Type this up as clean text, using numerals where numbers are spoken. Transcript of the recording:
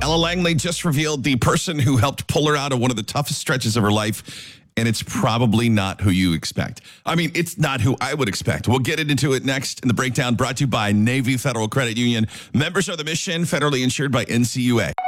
Ella Langley just revealed the person who helped pull her out of one of the toughest stretches of her life, and it's probably not who you expect. I mean, it's not who I would expect. We'll get into it next in the breakdown, brought to you by Navy Federal Credit Union. Members of the mission, federally insured by NCUA.